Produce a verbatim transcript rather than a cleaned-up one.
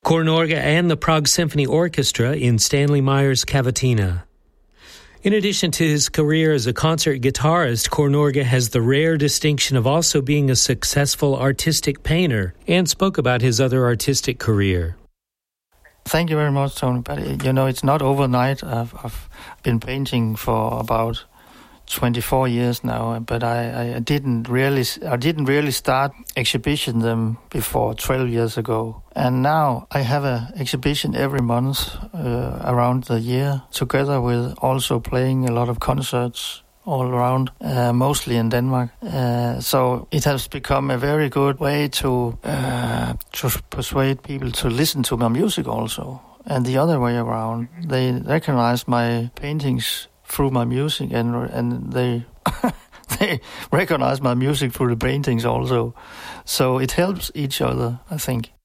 Cor Norge and the Prague Symphony Orchestra in Stanley Meyer's Cavatina. In addition to his career as a concert guitarist, Cor Norge has the rare distinction of also being a successful artistic painter, and spoke about his other artistic career. Thank you very much, Tony. But, you know, it's not overnight. I've, I've been painting for about twenty-four years now, but I, I didn't really I didn't really start exhibition them before twelve years ago. And now I have an exhibition every month uh, around the year, together with also playing a lot of concerts all around, uh, mostly in Denmark. Uh, so it has become a very good way to uh, to persuade people to listen to my music also. And the other way around, they recognize my paintings through my music, and and they they recognize my music through the paintings also. So it helps each other, I think.